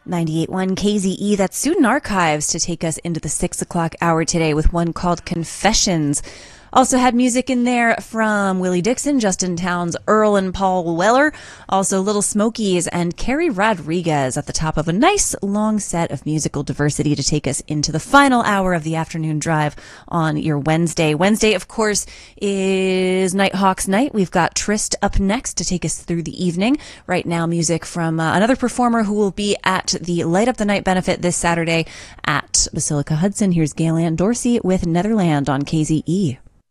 98.1 KZE, that's Student Archives, to take us into the 6 o'clock hour today with one called Confessions. Also had music in there from Willie Dixon, Justin Townes, Earl and Paul Weller, also Little Smokies and Carrie Rodriguez at the top of a nice long set of musical diversity to take us into the final hour of the afternoon drive on your Wednesday. Wednesday, of course, is Nighthawks Night. We've got Trist up next to take us through the evening. Right now, music from another performer who will be at the Light Up the Night benefit this Saturday at Basilica Hudson. Here's Gail Ann Dorsey with Netherland on KZE.